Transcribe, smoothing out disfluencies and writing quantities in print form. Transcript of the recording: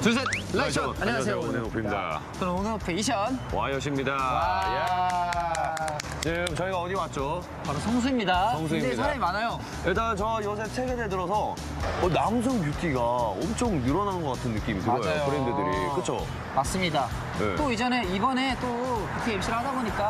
둘, 셋, 라이션! 안녕하세요. 온앤오프입니다. 저는 온앤오프 이션. 와이엇입니다. 야. 지금 저희가 어디 왔죠? 바로 성수입니다. 성수입니다. 근데 사람이 많아요. 일단 저 요새 최근에 들어서 남성 뷰티가 엄청 늘어나는 것 같은 느낌이 들어요. 맞아요. 브랜드들이. 그쵸? 맞습니다. 네. 또 이번에 또 뷰티 MC를 하다 보니까